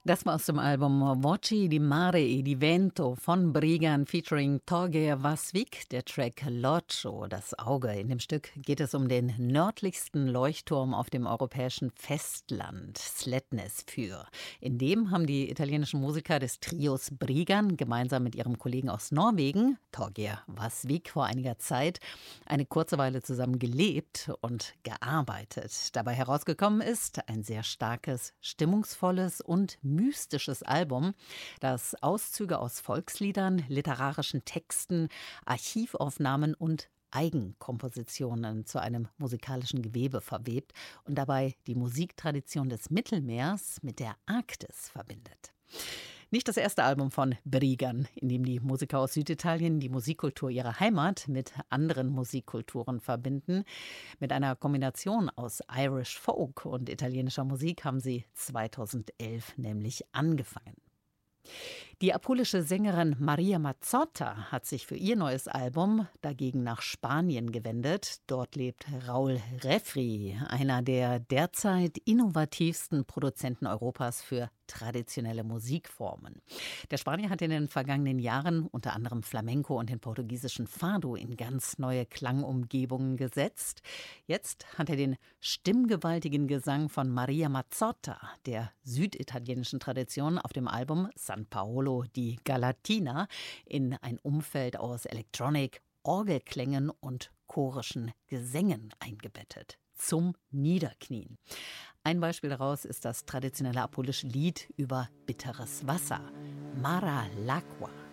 Das war aus dem Album Voci di Mare e di Vento von Brighan featuring Torgeir Vassvik, der Track L'Occhio, das Auge. In dem Stück geht es um den nördlichsten Leuchtturm auf dem europäischen Festland, Sletnesfjord. In dem haben die italienischen Musiker des Trios Brighan gemeinsam mit ihrem Kollegen aus Norwegen, Torgeir Vassvik, vor einiger Zeit eine kurze Weile zusammen gelebt und gearbeitet. Dabei herausgekommen ist ein sehr starkes, stimmungsvolles und mystisches Album, das Auszüge aus Volksliedern, literarischen Texten, Archivaufnahmen und Eigenkompositionen zu einem musikalischen Gewebe verwebt und dabei die Musiktradition des Mittelmeers mit der Arktis verbindet. Nicht das erste Album von Brighan, in dem die Musiker aus Süditalien die Musikkultur ihrer Heimat mit anderen Musikkulturen verbinden. Mit einer Kombination aus Irish Folk und italienischer Musik haben sie 2011 nämlich angefangen. Die apulische Sängerin Maria Mazzotta hat sich für ihr neues Album dagegen nach Spanien gewendet. Dort lebt Raúl Refri, einer der derzeit innovativsten Produzenten Europas für traditionelle Musikformen. Der Spanier hat in den vergangenen Jahren unter anderem Flamenco und den portugiesischen Fado in ganz neue Klangumgebungen gesetzt. Jetzt hat er den stimmgewaltigen Gesang von Maria Mazzotta, der süditalienischen Tradition, auf dem Album San Paolo di Galatina in ein Umfeld aus Electronic, Orgelklängen und chorischen Gesängen eingebettet. Zum Niederknien. Ein Beispiel daraus ist das traditionelle apulische Lied über bitteres Wasser, Mara l'Acqua.